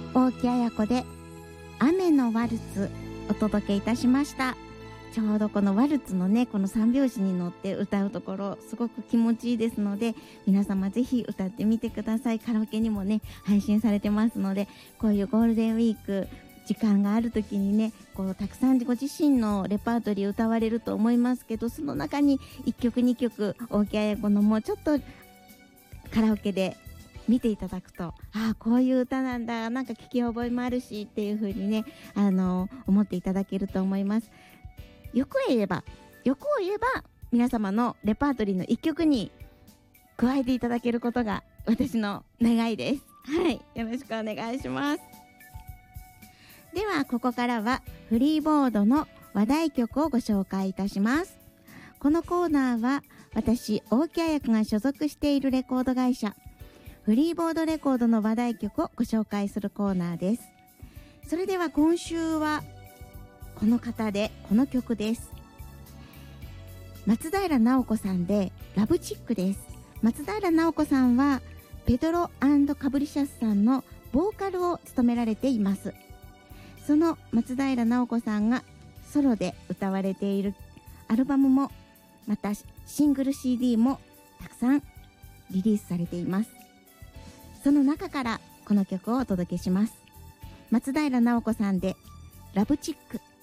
大木彩子で雨のワルツお届けいたしました。ちょうどこのワルツのね、この三拍子に乗って歌うところすごく気持ちいいですので、皆様ぜひ歌ってみてください。カラオケにもね配信されてますので、こういうゴールデンウィーク時間がある時にね、こうたくさんご自身のレパートリー歌われると思いますけど、その中に1曲2曲大木彩子のもうちょっとカラオケで見ていただくと、ああこういう歌なんだ、なんか聞き覚えもあるしっていう風にね、思っていただけると思います。欲を言えば皆様のレパートリーの1曲に加えていただけることが私の願いです。はい、よろしくお願いします。ではここからはフリーボードの話題曲をご紹介いたします。このコーナーは私大木彩子が所属しているレコード会社フリーボードレコードの話題曲をご紹介するコーナーです。それでは今週はこの方でこの曲です。松平直子さんでラブチックです。松平直子さんはペドロ&カブリシャスさんのボーカルを務められています。その松平直子さんがソロで歌われているアルバムもまたシングル CD もたくさんリリースされています。その中からこの曲をお届けします。松平直子さんでラブチック。